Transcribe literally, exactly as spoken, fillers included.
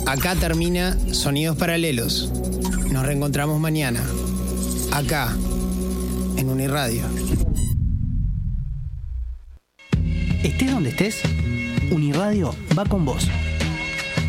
Acá termina Sonidos Paralelos. Nos reencontramos mañana, acá, en Uniradio. Estés donde estés, Uniradio va con vos.